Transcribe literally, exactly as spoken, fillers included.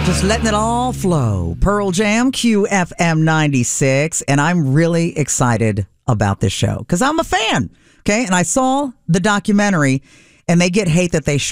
Just letting it all flow. Pearl Jam, Q F M ninety-six. And I'm really excited about this show because I'm a fan. Okay. And I saw the documentary and they get hate that they